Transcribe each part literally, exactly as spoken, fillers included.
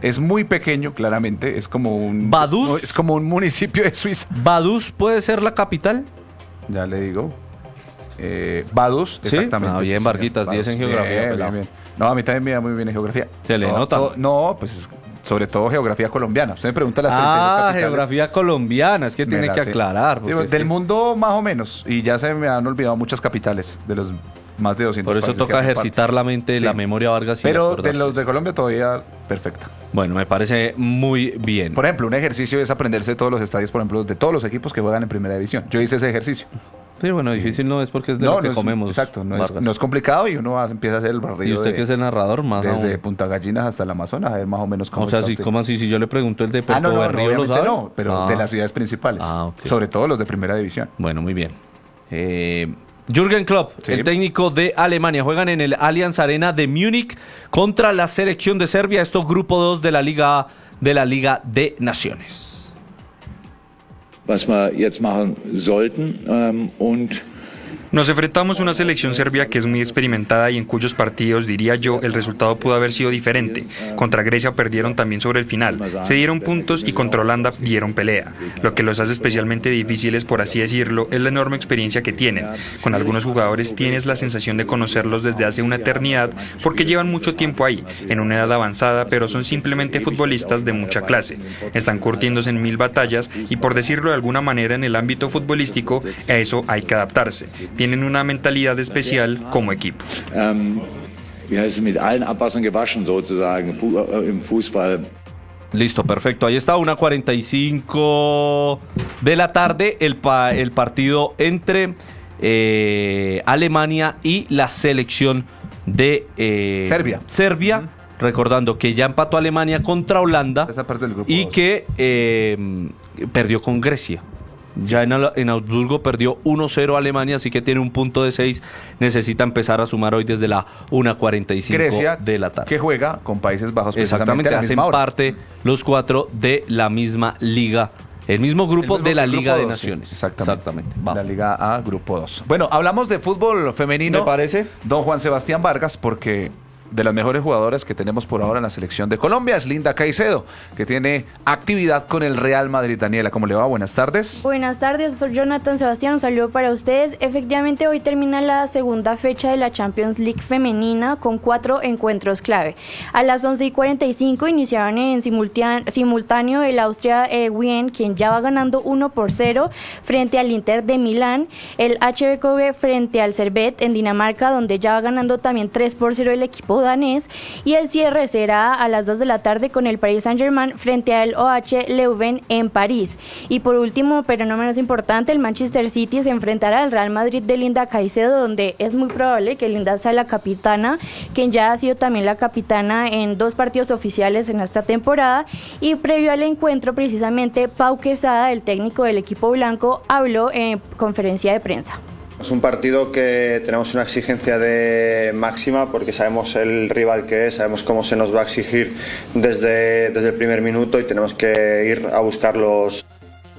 Es muy pequeño, claramente. Es como un... ¿Vaduz? Es como un municipio de Suiza. ¿Vaduz puede ser la capital? Ya le digo. Eh, Vaduz, ¿Sí? exactamente. Ah, bien, sí, Varguitas, diez en geografía. Bien, pelado. bien, bien. No, a mí también me da muy bien en geografía. Se le Todo- nota. todo- no, pues sobre todo geografía colombiana. Usted me pregunta las treinta y dos Ah, capitales. geografía colombiana, es que Me tiene la que sé. aclarar. Sí, porque es del que mundo más o menos. Y ya se me han olvidado muchas capitales de los más de doscientos por eso países que toca hacen ejercitar parte. la mente, Sí. la memoria Vargas. y Pero de acordarse. los de Colombia todavía perfecta. Bueno, me parece muy bien. Por ejemplo, un ejercicio es aprenderse todos los estadios, por ejemplo, de todos los equipos que juegan en primera división. Yo hice ese ejercicio. Sí, bueno, difícil no es porque es de lo que no es, comemos. exacto, no es, Vargas. no es complicado y uno hace- empieza a hacer el barrido. Y usted de- que es el narrador, más desde aún. Punta Gallinas hasta el Amazonas, a ver más o menos cómo O sea, está si, usted. ¿cómo así? Si yo le pregunto el de Ah, no, no, no, Berrío, ¿lo obviamente sabe? no, pero Ah. de las ciudades principales. Ah, ok. Sobre todo los de primera división. Bueno, muy bien. Eh, Jürgen Klopp, Sí. el técnico de Alemania, juegan en el Allianz Arena de Múnich contra la selección de Serbia. Esto grupo dos de la Liga A, de la Liga de Naciones. Was wir jetzt machen sollten ähm, und Nos enfrentamos a una selección serbia que es muy experimentada y en cuyos partidos, diría yo, el resultado pudo haber sido diferente. Contra Grecia perdieron también sobre el final, se dieron puntos y contra Holanda dieron pelea. Lo que los hace especialmente difíciles, por así decirlo, es la enorme experiencia que tienen. Con algunos jugadores tienes la sensación de conocerlos desde hace una eternidad porque llevan mucho tiempo ahí, en una edad avanzada, pero son simplemente futbolistas de mucha clase. Están curtiéndose en mil batallas y, por decirlo de alguna manera, en el ámbito futbolístico, a eso hay que adaptarse. Tienen una mentalidad especial como equipo. ähm, wie heißt es, mit allen Abwassern gewaschen sozusagen Fu- äh, im Fußball. Listo, perfecto. Ahí está, una cuarenta y cinco de la tarde, el, pa- el partido entre eh, Alemania y la selección de eh, Serbia. Serbia. Recordando que ya empató Alemania contra Holanda Esa parte del grupo y dos. que eh, perdió con Grecia. Ya en, Al- en Augsburgo perdió uno cero Alemania, así que tiene un punto de seis. Necesita empezar a sumar hoy desde la una cuarenta y cinco Grecia, de la tarde. que juega con Países Bajos Exactamente, precisamente a la hacen misma hora. parte los cuatro de la misma liga, el mismo grupo El mismo de la grupo Liga de dos, Naciones. sí, exactamente. Vamos. La Liga A, Grupo dos. Bueno, hablamos de fútbol femenino. ¿Me parece? Don Juan Sebastián Vargas, porque de las mejores jugadoras que tenemos por ahora en la selección de Colombia es Linda Caicedo, que tiene actividad con el Real Madrid. Daniela, ¿cómo le va? Buenas tardes. Buenas tardes, soy Jonathan Sebastián, un saludo para ustedes. Efectivamente, hoy termina la segunda fecha de la Champions League femenina con cuatro encuentros clave. A las once y cuarenta y cinco iniciaron en simultáneo, simultáneo el Austria eh, Wien, quien ya va ganando uno por cero frente al Inter de Milán, el H B K frente al Servette en Dinamarca, donde ya va ganando también tres por cero el equipo danés, y el cierre será a las dos de la tarde con el Paris Saint-Germain frente al O H Leuven en París. Y por último, pero no menos importante, el Manchester City se enfrentará al Real Madrid de Linda Caicedo, donde es muy probable que Linda sea la capitana, quien ya ha sido también la capitana en dos partidos oficiales en esta temporada. Y previo al encuentro, precisamente, Pau Quesada, el técnico del equipo blanco, habló en conferencia de prensa. Es un partido que tenemos una exigencia de máxima porque sabemos el rival que es, sabemos cómo se nos va a exigir desde, desde el primer minuto y tenemos que ir a buscar los...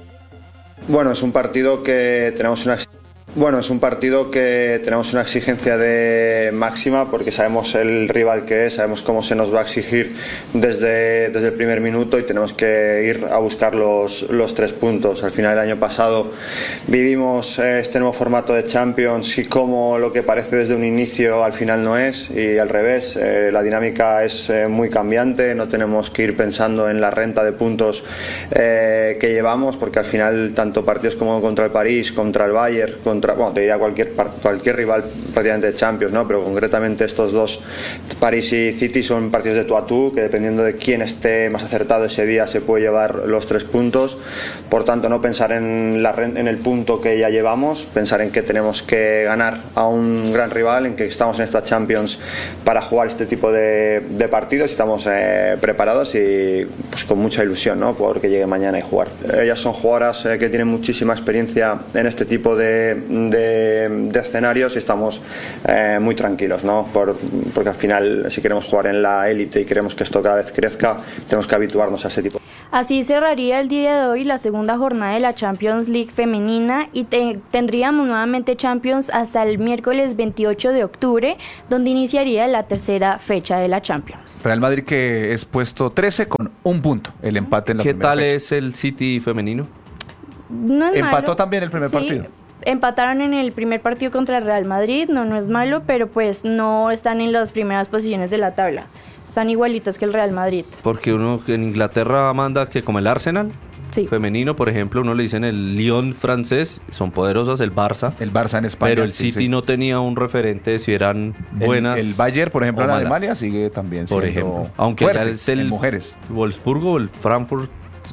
Bueno, es un partido que tenemos una Bueno, es un partido que tenemos una exigencia de máxima porque sabemos el rival que es, sabemos cómo se nos va a exigir desde, desde el primer minuto y tenemos que ir a buscar los, los tres puntos. Al final, el año pasado vivimos este nuevo formato de Champions y cómo lo que parece desde un inicio al final no es, y al revés, eh, la dinámica es eh, muy cambiante, no tenemos que ir pensando en la renta de puntos eh, que llevamos porque al final tanto partidos como contra el París, contra el Bayern, contra Bueno, te diría cualquier, cualquier rival prácticamente de Champions, ¿no? Pero concretamente estos dos, París y City, son partidos de tú a tú, que dependiendo de quién esté más acertado ese día se puede llevar los tres puntos. Por tanto, no pensar en, la, en el punto que ya llevamos, pensar en que tenemos que ganar a un gran rival, en que estamos en esta Champions para jugar este tipo de, de partidos y estamos eh, preparados y pues, con mucha ilusión, ¿no? Porque llegue mañana y jugar. Ellas son jugadoras eh, que tienen muchísima experiencia en este tipo de De, de escenarios y estamos eh, muy tranquilos, ¿no? Por, porque al final, si queremos jugar en la élite y queremos que esto cada vez crezca, tenemos que habituarnos a ese tipo. Así cerraría el día de hoy la segunda jornada de la Champions League femenina y te- tendríamos nuevamente Champions hasta el miércoles veintiocho de octubre, donde iniciaría la tercera fecha de la Champions. Real Madrid que es puesto trece con un punto, el empate en la ¿Qué primera tal fecha. es el City femenino? No es Empató malo. también el primer Sí, partido. empataron en el primer partido contra el Real Madrid, no, no es malo, pero pues no están en las primeras posiciones de la tabla. Están igualitos que el Real Madrid. Porque uno que en Inglaterra manda que como el Arsenal Sí. femenino, por ejemplo, uno le dicen el Lyon francés, son poderosas, el Barça. El Barça en España. Pero el sí, City sí. no tenía un referente de si eran buenas. El, el Bayern, por ejemplo, o en malas. Alemania sigue también siendo Por ejemplo, aunque fuerte ya es el en mujeres. Wolfsburgo, el Frankfurt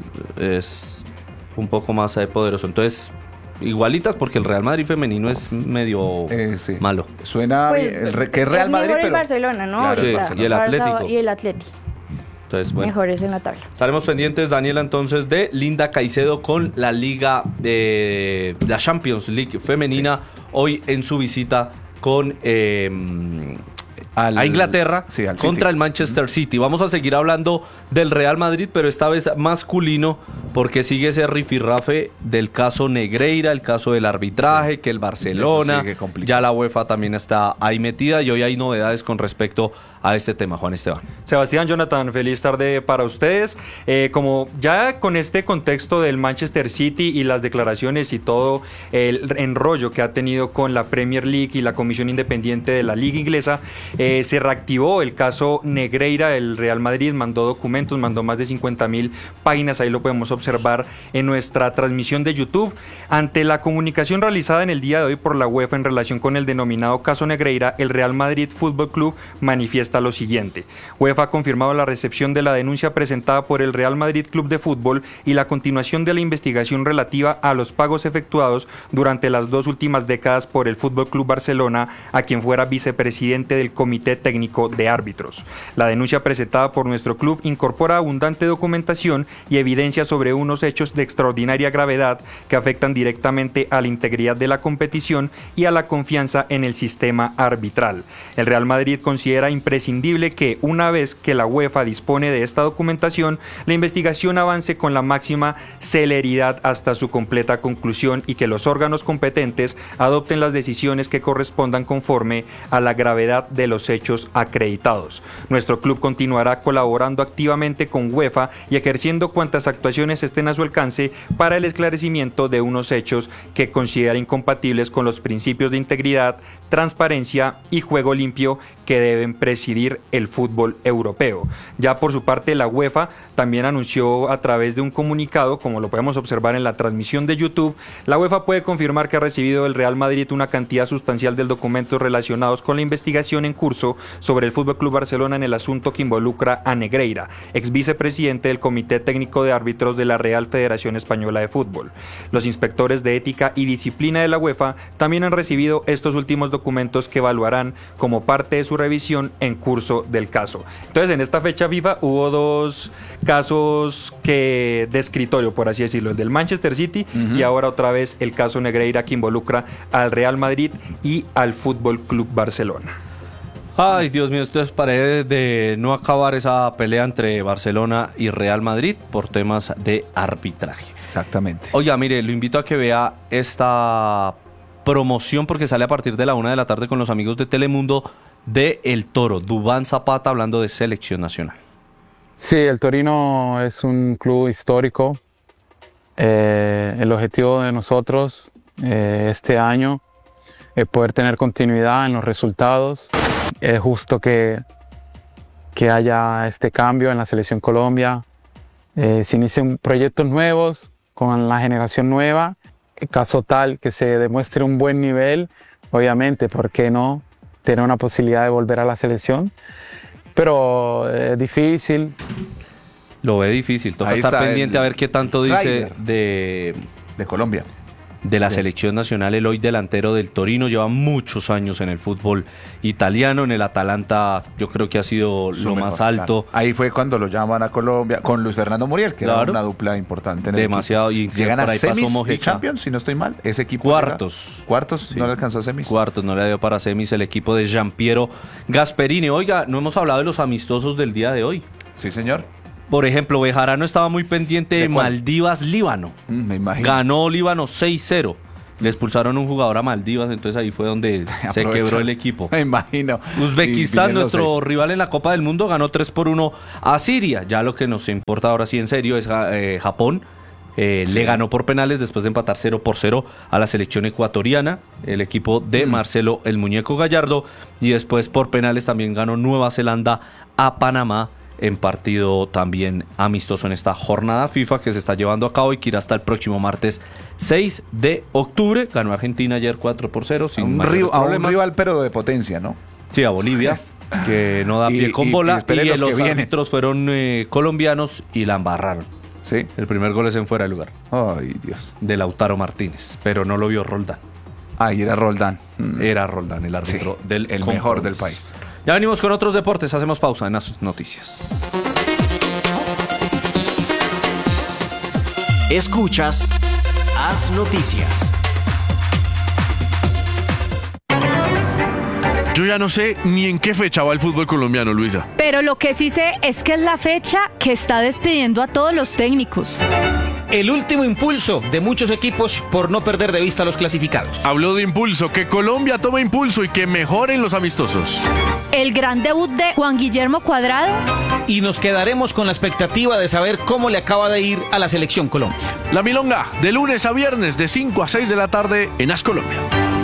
es un poco más eh, poderoso. Entonces, igualitas porque el Real Madrid femenino es medio Eh, sí. malo. Suena Pues, bien, el re- que es Real es Madrid, mejor el pero Barcelona, ¿no? Claro, el Ahorita. Barcelona. Y el Barça Atlético. Y el Atleti. Entonces, bueno. Mejores en la tabla. Estaremos pendientes, Daniela, entonces, de Linda Caicedo con la Liga de la Champions League femenina, hoy en su visita con eh, Al- a Inglaterra sí, al contra City. el Manchester City. Vamos a seguir hablando del Real Madrid, pero esta vez masculino, porque sigue ese rifirrafe del caso Negreira, el caso del arbitraje, Sí. que el Barcelona, Eso sigue complicado. ya la UEFA también está ahí metida y hoy hay novedades con respecto a este tema, Juan Esteban. Sebastián, Jonathan, feliz tarde para ustedes. Eh, como ya con este contexto del Manchester City y las declaraciones y todo el enrollo que ha tenido con la Premier League y la Comisión Independiente de la Liga Inglesa, eh, se reactivó el caso Negreira. El Real Madrid mandó documentos, mandó más de cincuenta mil páginas, ahí lo podemos observar en nuestra transmisión de YouTube. Ante la comunicación realizada en el día de hoy por la UEFA en relación con el denominado caso Negreira, el Real Madrid Fútbol Club manifiesta lo siguiente. UEFA ha confirmado la recepción de la denuncia presentada por el Real Madrid Club de Fútbol y la continuación de la investigación relativa a los pagos efectuados durante las dos últimas décadas por el Fútbol Club Barcelona, a quien fuera vicepresidente del Comité Técnico de Árbitros. La denuncia presentada por nuestro club incorpora abundante documentación y evidencia sobre unos hechos de extraordinaria gravedad que afectan directamente a la integridad de la competición y a la confianza en el sistema arbitral. El Real Madrid considera imprescindible que una vez que la UEFA dispone de esta documentación, la investigación avance con la máxima celeridad hasta su completa conclusión y que los órganos competentes adopten las decisiones que correspondan conforme a la gravedad de los hechos acreditados. Nuestro club continuará colaborando activamente con UEFA y ejerciendo cuantas actuaciones estén a su alcance para el esclarecimiento de unos hechos que considera incompatibles con los principios de integridad, transparencia y juego limpio que deben presidir el fútbol europeo. Ya por su parte, la UEFA también anunció a través de un comunicado, como lo podemos observar en la transmisión de YouTube, la UEFA puede confirmar que ha recibido del Real Madrid una cantidad sustancial de documentos relacionados con la investigación en curso sobre el Fútbol Club Barcelona en el asunto que involucra a Negreira, ex vicepresidente del Comité Técnico de Árbitros de la Real Federación Española de Fútbol. Los inspectores de ética y disciplina de la UEFA también han recibido estos últimos documentos que evaluarán como parte de su revisión en curso del caso. Entonces, en esta fecha FIFA hubo dos casos que de escritorio, por así decirlo, el del Manchester City uh-huh. y ahora otra vez el caso Negreira, que involucra al Real Madrid y al Fútbol Club Barcelona. Ay, Dios mío, entonces parece de no acabar esa pelea entre Barcelona y Real Madrid por temas de arbitraje. Exactamente. Oiga, mire, lo invito a que vea esta promoción porque sale a partir de la una de la tarde con los amigos de Telemundo de El Toro, Duván Zapata, hablando de selección nacional. Sí, el Torino es un club histórico. Eh, el objetivo de nosotros eh, este año es poder tener continuidad en los resultados. Es justo que, que haya este cambio en la selección Colombia. Eh, se inician proyectos nuevos con la generación nueva. En caso tal que se demuestre un buen nivel, obviamente, ¿por qué no tener una posibilidad de volver a la selección? Pero es difícil. Lo ve difícil, toca Ahí estar está pendiente el a ver qué tanto dice Ryder de, de Colombia. de la Bien. selección nacional. El hoy delantero del Torino lleva muchos años en el fútbol italiano, en el Atalanta yo creo que ha sido Su lo mejor, más alto. claro. Ahí fue cuando lo llaman a Colombia con Luis Fernando Muriel, que Claro. era una dupla importante. En el Demasiado, equipo. y Llegan por a ahí pasó semis y Mojica. Champions, si no estoy mal. Ese equipo Cuartos. llega- cuartos, Sí. no le alcanzó a semis. Cuartos, no le dio para semis el equipo de Giampiero Gasperini. Oiga, no hemos hablado de los amistosos del día de hoy. Sí, señor. Por ejemplo, Bejarano estaba muy pendiente de, ¿De cuál? Maldivas, Líbano. Mm, me imagino. Ganó Líbano seis cero. Le expulsaron un jugador a Maldivas, entonces ahí fue donde se Aprovecha. quebró el equipo. Me imagino. Uzbekistán, Y vinieron los nuestro seis. rival en la Copa del Mundo, ganó tres por uno a Siria. Ya lo que nos importa ahora sí en serio es eh, Japón. Eh, Sí. Le ganó por penales después de empatar cero por cero a la selección ecuatoriana, el equipo de Mm. Marcelo el Muñeco Gallardo. Y después por penales también ganó Nueva Zelanda a Panamá en partido también amistoso en esta jornada FIFA que se está llevando a cabo y que irá hasta el próximo martes seis de octubre. Ganó Argentina ayer cuatro por cero A sin un, mayores rival, a un problemas. rival, pero de potencia, ¿no? Sí, a Bolivia, que no da Y- pie con y- y bola. Y, espere los los, que vienen. árbitros fueron eh, colombianos y la embarraron. Sí. El primer gol es en fuera de lugar, Ay, Dios. de Lautaro Martínez, pero no lo vio Roldán. Ahí era Roldán. Mm. Era Roldán, el árbitro Sí, del el mejor del compromiso. país. Ya venimos con otros deportes, hacemos pausa en las noticias. Escuchas Haz Noticias. Yo ya no sé ni en qué fecha va el fútbol colombiano, Luisa. Pero lo que sí sé es que es la fecha que está despidiendo a todos los técnicos. El último impulso de muchos equipos por no perder de vista a los clasificados. Habló de impulso, que Colombia tome impulso y que mejoren los amistosos. El gran debut de Juan Guillermo Cuadrado. Y nos quedaremos con la expectativa de saber cómo le acaba de ir a la selección Colombia. La Milonga, de lunes a viernes, de cinco a seis de la tarde en Haz Colombia.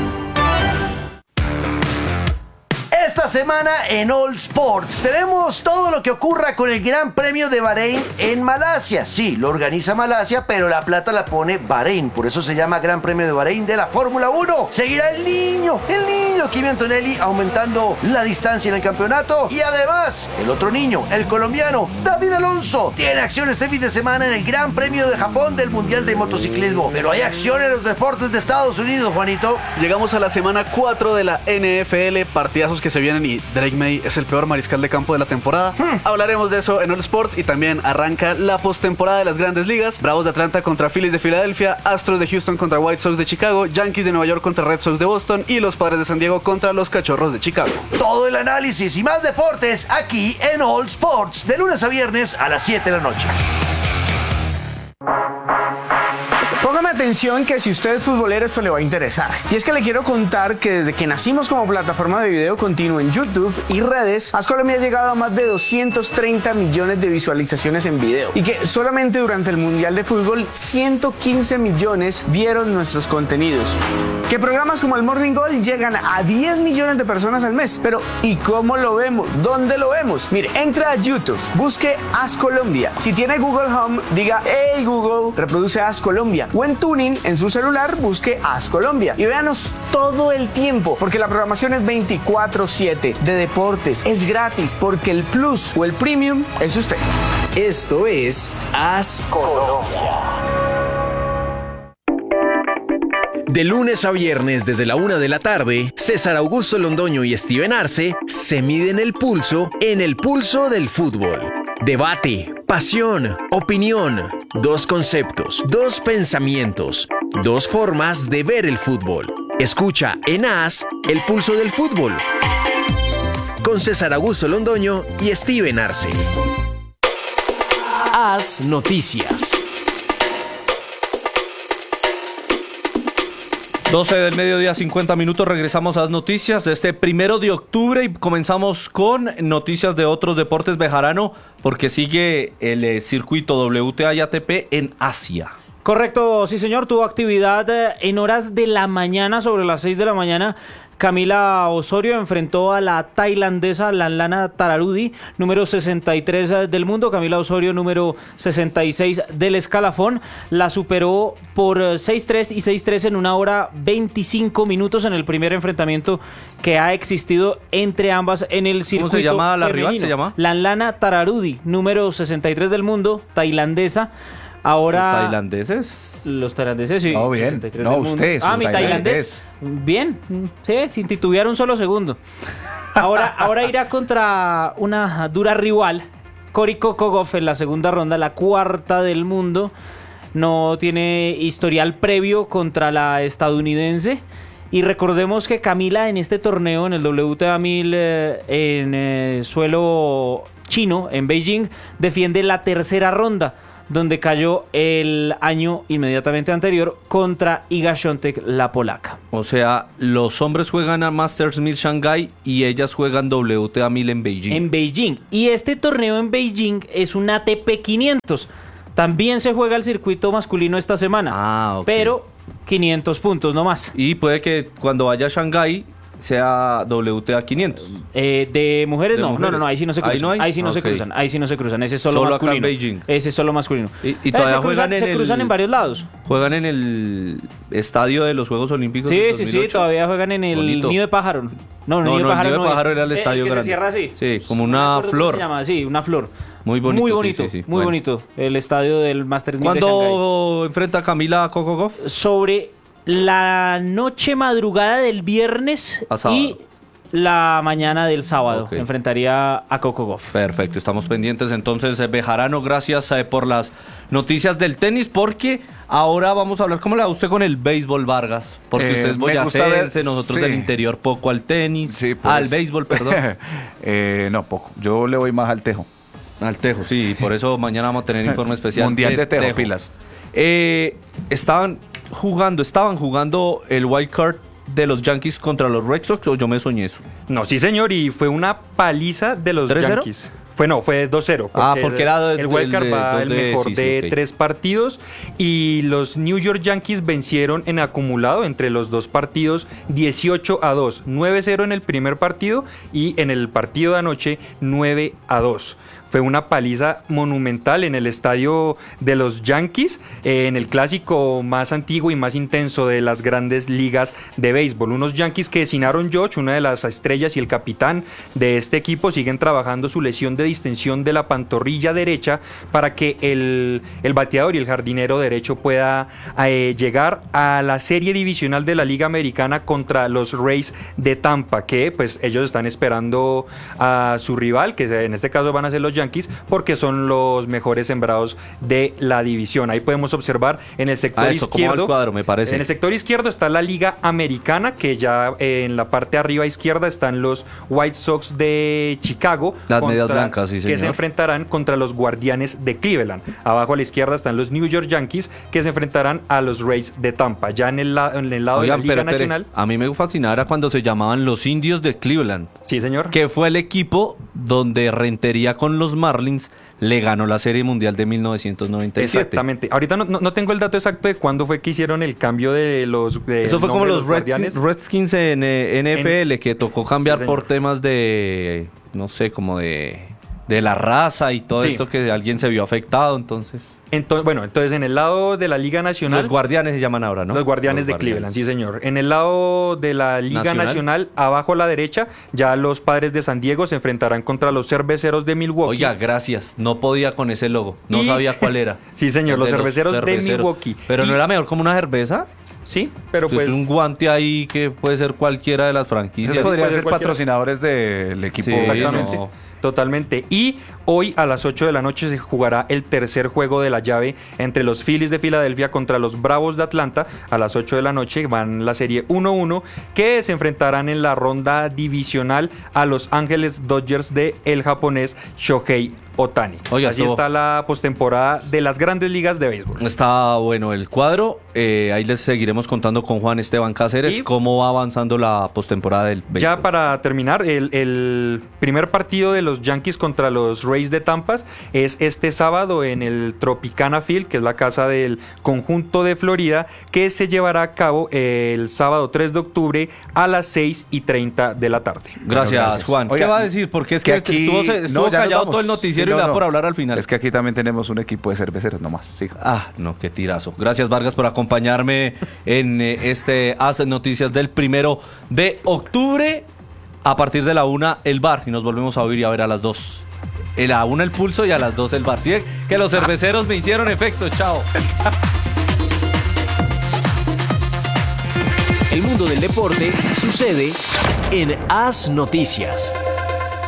Esta semana en All Sports tenemos todo lo que ocurra con el Gran Premio de Bahrein en Malasia. Sí, lo organiza Malasia, pero la plata la pone Bahrein. Por eso se llama Gran Premio de Bahrein de la Fórmula uno. Seguirá el niño, el niño Kimi Antonelli aumentando la distancia en el campeonato. Y además, el otro niño, el colombiano David Alonso, tiene acción este fin de semana en el Gran Premio de Japón del Mundial de Motociclismo. Pero hay acción en los deportes de Estados Unidos, Juanito. Llegamos a la semana cuatro de la N F L, partidazos que se vienen y Drake May es el peor mariscal de campo de la temporada. Hmm. Hablaremos de eso en All Sports y también arranca la postemporada de las Grandes Ligas. Bravos de Atlanta contra Phillies de Filadelfia, Astros de Houston contra White Sox de Chicago, Yankees de Nueva York contra Red Sox de Boston y los Padres de San Diego contra los Cachorros de Chicago. Todo el análisis y más deportes aquí en All Sports, de lunes a viernes a las siete de la noche. Póngame atención que si usted es futbolero esto le va a interesar. Y es que le quiero contar que desde que nacimos como plataforma de video continuo en YouTube y redes, Haz Colombia ha llegado a más de doscientos treinta millones de visualizaciones en video. Y que solamente durante el Mundial de Fútbol ciento quince millones vieron nuestros contenidos. Que programas como el Morning Goal llegan a diez millones de personas al mes. Pero ¿y cómo lo vemos? ¿Dónde lo vemos? Mire, entra a YouTube, busque Haz Colombia. Si tiene Google Home, diga hey Google, reproduce Haz Colombia. O en Tuning, en su celular, busque Haz Colombia. Y véanos todo el tiempo, porque la programación es veinticuatro siete de deportes. Es gratis, porque el Plus o el Premium es usted. Esto es Haz Colombia. De lunes a viernes desde la una de la tarde, César Augusto Londoño y Steven Arce se miden el pulso en el pulso del fútbol. Debate, pasión, opinión, dos conceptos, dos pensamientos, dos formas de ver el fútbol. Escucha en Haz el pulso del fútbol con César Augusto Londoño y Steven Arce. Haz Noticias. doce del mediodía, cincuenta minutos, regresamos a las noticias de este primero de octubre y comenzamos con noticias de otros deportes. Bejarano, porque sigue el eh, circuito W T A y A T P en Asia. Correcto, sí señor, tuvo actividad eh, en horas de la mañana, sobre las seis de la mañana. Camila Osorio enfrentó a la tailandesa Lanlana Tararudi, número sesenta y tres del mundo. Camila Osorio, número sesenta y seis del escalafón. La superó por seis tres y seis tres en una hora veinticinco minutos en el primer enfrentamiento que ha existido entre ambas en el circuito. ¿Cómo se llama la femenino. rival? ¿Se llama? Lanlana Tararudi, número sesenta y tres del mundo, tailandesa. Ahora... ¿Los tailandeses? Los tailandeses, sí. No, bien. No, usted. Ah, mi tailandés. Bien. Sí, sin titubear un solo segundo. Ahora, ahora irá contra una dura rival, Cory Kokogov, en la segunda ronda, la cuarta del mundo. No tiene historial previo contra la estadounidense. Y recordemos que Camila en este torneo, en el W T A mil, eh, en eh, suelo chino en Beijing defiende la tercera ronda, donde cayó el año inmediatamente anterior contra Iga Świątek, la polaca. O sea, los hombres juegan a Masters mil Shanghái y ellas juegan W T A mil en Beijing. En Beijing. Y este torneo en Beijing es un A T P quinientos. También se juega el circuito masculino esta semana. Ah, ok. Pero quinientos puntos no más. Y puede que cuando vaya a Shanghái sea W T A quinientos. Eh, de mujeres ¿De no, mujeres? no, no, no, ahí sí no se cruzan. ¿Ahí no hay? Ahí sí no se Ok. cruzan, ahí sí no se cruzan. Ese es solo, Solo acá masculino. en Beijing. Ese es solo masculino. Y, y Eh, todavía se cruzan, juegan en se el, cruzan en varios lados. Juegan en el estadio de los Juegos Olímpicos. Sí, del sí, dos sí, mil ocho. todavía juegan en el Bonito. nido de pájaro. No, No, no, nido de pájaro, el nido de no, pájaro era el eh, estadio que grande. se cierra así. Sí, como No me una acuerdo cómo flor. se llama, sí, una flor. Muy bonito. Muy sí, bonito, sí, sí. muy Bueno. bonito. El estadio del Masters mil de Shanghái. ¿Cuándo enfrenta Camila a Coco Gauff? Sobre la noche madrugada del viernes A sábado. y la mañana del sábado. Ok. Enfrentaría a Coco Gauff. Perfecto, estamos pendientes entonces, eh, Bejarano, gracias eh, por las noticias del tenis, porque ahora vamos a hablar, ¿cómo le va usted con el béisbol, Vargas? Porque Eh, usted es me gusta boyacense, ver- nosotros sí. del interior poco al tenis, Sí, por al eso. béisbol, perdón. Eh, no, poco. Yo le voy más al tejo. Al tejo, sí, por eso mañana vamos a tener informe especial. Mundial de tejo, pilas. Eh, estaban jugando, estaban jugando el wild card de los Yankees contra los Red Sox, o yo me soñé eso. No, sí señor, y fue una paliza de los ¿tres cero? Yankees. Fue no, fue dos cero. Ah, porque era de- el wildcard del de- va dos el de- mejor sí, sí, de ok. tres partidos y los New York Yankees vencieron en acumulado entre los dos partidos dieciocho a dos, nueve cero en el primer partido y en el partido de anoche nueve a dos. Fue una paliza monumental en el estadio de los Yankees, eh, en el clásico más antiguo y más intenso de las grandes ligas de béisbol. Unos Yankees que sin Aaron Judge, una de las estrellas y el capitán de este equipo, siguen trabajando su lesión de distensión de la pantorrilla derecha para que el, el bateador y el jardinero derecho pueda eh, llegar a la serie divisional de la Liga Americana contra los Rays de Tampa, que pues ellos están esperando a su rival, que en este caso van a ser los Yankees, porque son los mejores sembrados de la división. Ahí podemos observar en el sector Ah, eso, ¿cómo va el izquierdo. cuadro? Me parece. En el sector izquierdo está la Liga Americana, que ya eh, en la parte arriba izquierda están los White Sox de Chicago. Las medias blancas, sí, que señor. se enfrentarán contra los Guardianes de Cleveland. Abajo a la izquierda están los New York Yankees, que se enfrentarán a los Rays de Tampa. Ya en el, la- en el lado Oigan, de la Liga pero, espere, Nacional. a mí me fascinaba cuando se llamaban los Indios de Cleveland. Sí, señor. Que fue el equipo donde Rentería con los Marlins le ganó la Serie Mundial de mil novecientos noventa y siete. Exactamente. Ahorita no, no, no tengo el dato exacto de cuándo fue que hicieron el cambio de los. de Eso fue como nombre de los Guardianes. Redskins, Redskins en eh, N F L, que tocó cambiar Sí, por señor. temas de, no sé, como de, de la raza y todo Sí. esto, que alguien se vio afectado, entonces. Entonces, bueno, entonces en el lado de la Liga Nacional. Los Guardianes se llaman ahora, ¿no? Los Guardianes Los de Guardianes. Cleveland, sí señor. En el lado de la Liga Nacional. Nacional, abajo a la derecha, ya los Padres de San Diego se enfrentarán contra los Cerveceros de Milwaukee. Oiga, gracias. No podía con ese logo. No Y- sabía cuál era. Sí, señor, El los de Cerveceros de Milwaukee. Pero no Y- era mejor como una cerveza. Sí, pero Es pues. un guante ahí que puede ser cualquiera de las franquicias. Esos podrían puede ser ser cualquiera. patrocinadores del equipo. Sí, Exactamente. no. Totalmente. Y hoy a las ocho de la noche se jugará el tercer juego de la llave entre los Phillies de Filadelfia contra los Bravos de Atlanta. A las ocho de la noche van la serie uno uno, que se enfrentarán en la ronda divisional a los Ángeles Dodgers de el japonés Shohei Ohtani. Oiga, Así esto- está la postemporada de las grandes ligas de béisbol. Está bueno el cuadro. Eh, ahí les seguiremos contando con Juan Esteban Cáceres Y- cómo va avanzando la postemporada del béisbol. Ya para terminar, el, el primer partido de los Yankees contra los Rays de Tampa es este sábado en el Tropicana Field, que es la casa del conjunto de Florida, que se llevará a cabo el sábado tres de octubre a las seis y treinta de la tarde. Gracias, Gracias. Juan. Oiga, ¿Qué va a decir? Porque es que, que aquí- estuvo, se- estuvo no, ya nos callado vamos. todo el noticiero Sí, no, y le da no. por hablar al final. Es que aquí también tenemos un equipo de cerveceros nomás. Sí. Ah, no, qué tirazo. Gracias, Vargas, por acompañarme en eh, este Haz Noticias del primero de octubre. A partir de la una, el bar. Y nos volvemos a oír y a ver a las dos. A la una el pulso y a las dos el bar. ¿Sí? Que los cerveceros me hicieron efecto. Chao. El mundo del deporte sucede en Haz Noticias.